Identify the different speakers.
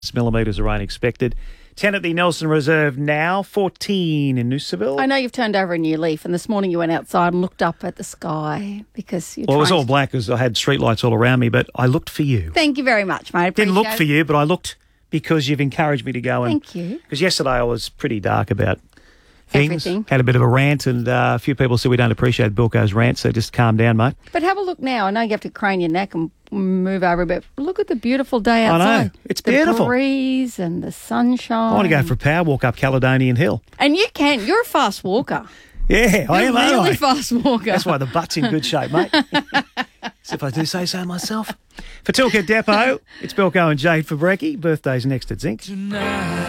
Speaker 1: millimetres of rain expected. 10 at the Nelson Reserve now, 14 in Noosaville.
Speaker 2: I know you've turned over a new leaf, and this morning you went outside and looked up at the sky because you're
Speaker 1: Well, it was all black because I had streetlights all around me, but I looked for you.
Speaker 2: Thank you very much, mate.
Speaker 1: Didn't look for you, but I looked because you've encouraged me to go.
Speaker 2: Thank you.
Speaker 1: Because yesterday I was pretty dark about things.
Speaker 2: Everything.
Speaker 1: Had a bit of a rant, and a few people said we don't appreciate Bilko's rant, so just calm down, mate.
Speaker 2: But have a look now. I know you have to crane your neck and move over a bit. Look at the beautiful day outside.
Speaker 1: I know. It's beautiful.
Speaker 2: The breeze and the sunshine.
Speaker 1: I want to go for a power walk up Caledonian Hill.
Speaker 2: And you can. You're a fast walker.
Speaker 1: Yeah, I am, aren't I?
Speaker 2: Really fast walker.
Speaker 1: That's why the butt's in good shape, mate. As if I do say so myself. For Toolkit Depot, it's Bilko and Jade for Brekkie. Birthday's next at Zinc. Tonight.